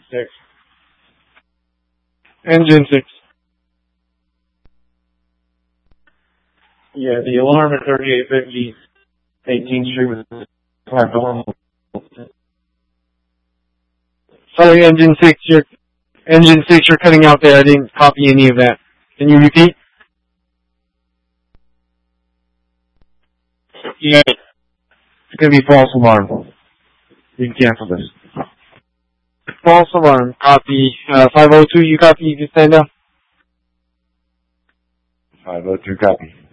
6. Engine 6. Yeah, the alarm at 3850 18th Street was abnormal. Sorry, Engine 6, you're cutting out there. I didn't copy any of that. Can you repeat? Yeah. It's going to be false alarm. You can cancel this. False alarm. Copy. 502, you copy, you can stand up. 502, copy.